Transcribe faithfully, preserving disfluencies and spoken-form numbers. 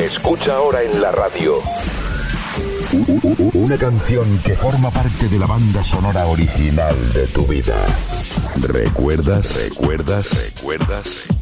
Escucha ahora en la radio. Una canción que forma parte de la banda sonora original de tu vida. ¿Recuerdas? ¿Recuerdas? ¿Recuerdas?